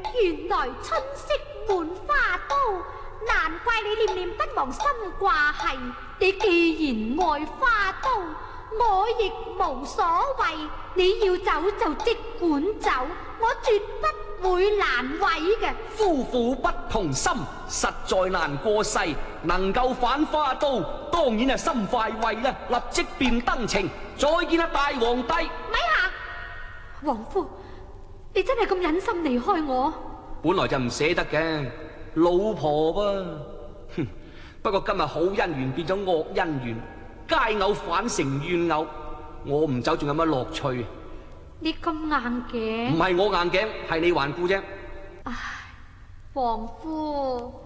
原來春色滿花都，難怪你念念不忘心掛繫。你既然愛花都，我亦無所謂。你要走就即管走，我絕不會難為嘅。 夫婦不同心，實在難過世。能夠返花都，當然係心快慰啦，立即便登程。再見啊，大皇帝！ 咪下，王夫，你真係咁忍心離開我？ 本來就唔捨得嘅，老婆噃。哼，不過今日好姻緣變咗惡姻緣，佳偶反成怨偶，我唔走仲有乜樂趣？ 你咁硬頸？ 唔係我硬頸，係你頑固啫。 唉，王夫。